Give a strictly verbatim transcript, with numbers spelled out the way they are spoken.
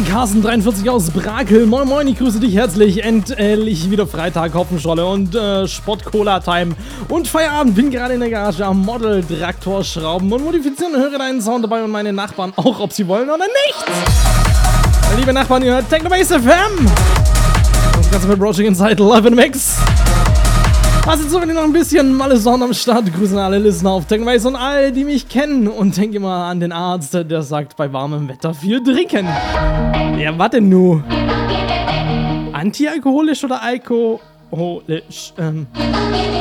Ein Carsten dreiundvierzig aus Brakel. Moin moin, ich grüße dich herzlich. Endlich wieder Freitag, Hopfenschorle und äh, Sport-Cola-Time. Und Feierabend, bin gerade in der Garage am Model-Traktor schrauben und modifizieren und höre deinen Sound dabei und meine Nachbarn auch, ob sie wollen oder nicht. Liebe Nachbarn, ihr hört Technobase F M. Das Ganze mit Broaching Inside Live in the Mix. Was jetzt so, wenn ihr noch ein bisschen Malle Sound am Start. Grüßen alle Listener auf Technobase und alle, die mich kennen. Und denke immer an den Arzt, der sagt, bei warmem Wetter viel trinken. Ja, was denn nu? Antialkoholisch oder alkoholisch? Ähm...